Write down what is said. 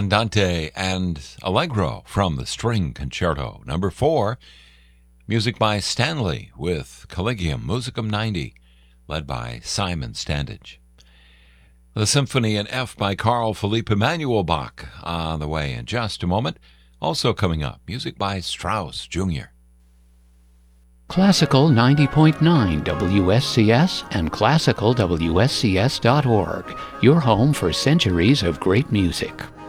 Andante and Allegro from the String Concerto. Number 4, music by Stanley with Collegium Musicum 90, led by Simon Standage. The Symphony in F by Carl Philipp Emanuel Bach on the way in just a moment. Also coming up, music by Strauss Jr. Classical 90.9 WSCS and classicalwscs.org, your home for centuries of great music.